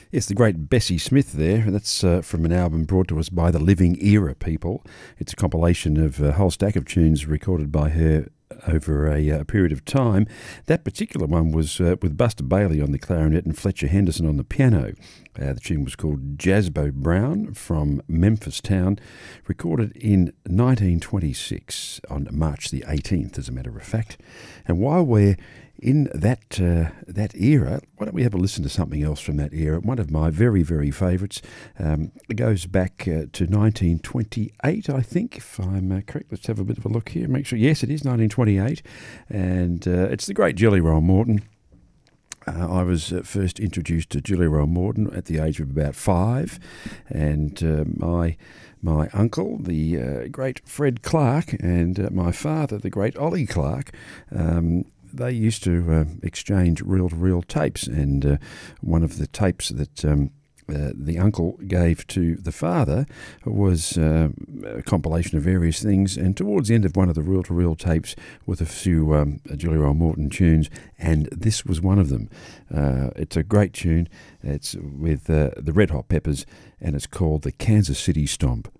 Yes, the great Bessie Smith there. That's from an album brought to us by the Living Era people. It's a compilation of a whole stack of tunes recorded by her over a period of time. That particular one was with Buster Bailey on the clarinet and Fletcher Henderson on the piano. The tune was called Jasbo Brown from Memphis Town, recorded in 1926 on March the 18th, as a matter of fact. And while we're in that era, why don't we have a listen to something else from that era? One of my very, very favourites. It goes back to 1928, I think, if I'm correct. Let's have a bit of a look here. Make sure, yes, it is 1928. And it's the great Jelly Roll Morton. I was first introduced to Jelly Roll Morton at the age of about 5, and my uncle, the great Fred Clark, and my father, the great Ollie Clark, they used to exchange reel-to-reel tapes, and one of the tapes that the uncle gave to the father was a compilation of various things, and towards the end of one of the reel-to-reel tapes with a few Jelly Roll Morton tunes, and this was one of them. It's a great tune. It's with the Red Hot Peppers, and it's called the Kansas City Stomp.